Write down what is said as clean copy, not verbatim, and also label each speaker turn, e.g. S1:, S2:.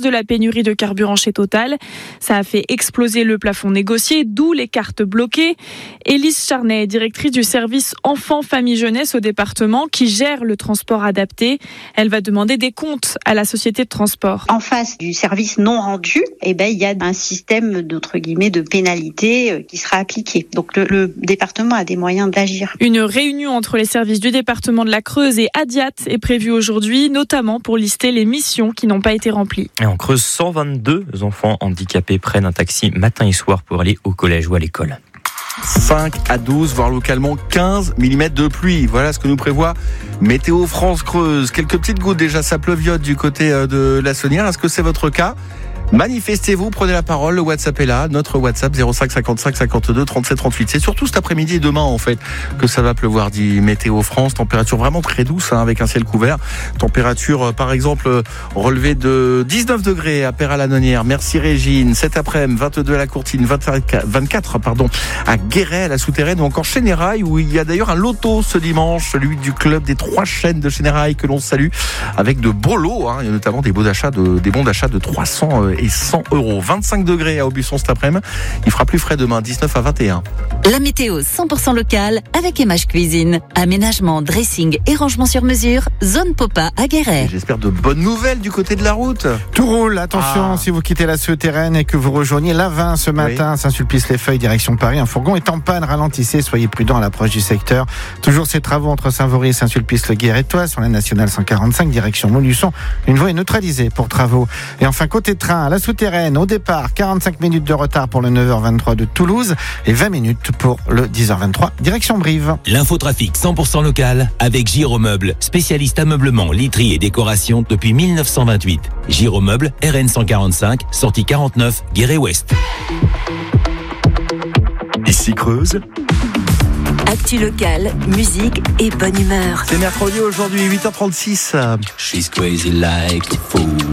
S1: de la pénurie de carburant chez Total. Ça a fait exploser le plafond négocié, d'où les cartes bloquées. Élise Charnet, directrice du service enfants, famille, jeunesse au département qui gère le transport adapté. Elle va demander des comptes à la société de transport.
S2: En face du service non rendu, il y a un système de pénalité qui sera appliqué. Donc le département a des moyens d'agir.
S1: Une réunion entre les services du département de la Creuse et Adiat est prévue aujourd'hui, notamment pour lister les missions qui n'ont pas été remplies.
S3: Et en Creuse, 122 enfants handicapés prennent un taxi matin et soir pour aller au collège ou à l'école.
S4: 5 à 12, voire localement 15 mm de pluie. Voilà ce que nous prévoit Météo France Creuse. Quelques petites gouttes déjà, ça pleuviote du côté de la Saunière. Est-ce que c'est votre cas ? Manifestez-vous, prenez la parole, le WhatsApp est là, notre WhatsApp 05 55 52 37 38. C'est surtout cet après-midi et demain en fait que ça va pleuvoir, dit Météo France. Température vraiment très douce avec un ciel couvert. Température par exemple relevée de 19 degrés à Peyrat-la-Nonière. Merci Régine. Cet après-midi 22 à la Courtine, 24 à Guéret, à la Souterraine ou encore Chénérail où il y a d'ailleurs un loto ce dimanche, celui du club des 3 chênes de Chénérail que l'on salue avec de beaux lots, il y a notamment des bons d'achat de 300 et 100 €. 25 degrés à Aubusson cet après-midi. Il fera plus frais demain, 19 à 21.
S5: La météo 100% locale avec Image Cuisine. Aménagement, dressing et rangement sur mesure. Zone Popa à Guéret.
S4: J'espère de bonnes nouvelles du côté de la route.
S6: Tout roule, attention, si vous quittez la Souterraine et que vous rejoignez l'A20 ce matin, Saint-Sulpice-les-Feuilles, direction Paris, un fourgon est en panne, ralentissez, soyez prudents à l'approche du secteur. Toujours ces travaux entre Saint-Vaury et Saint-Sulpice-le-Guéretois sur la nationale 145, direction Montluçon. Une voie est neutralisée pour travaux. Et enfin, côté train, à la Souterraine, au départ, 45 minutes de retard pour le 9h23 de Toulouse et 20 minutes pour le 10h23, direction Brive.
S7: L'infotrafic 100% local avec Giromeuble, spécialiste ameublement, literie et décoration depuis 1928. Giromeuble, RN 145, sortie 49, Guéret-Ouest.
S8: Ici Creuse.
S5: Actu locale, musique et bonne humeur.
S4: C'est mercredi aujourd'hui, 8h36.
S7: She's crazy like a fool.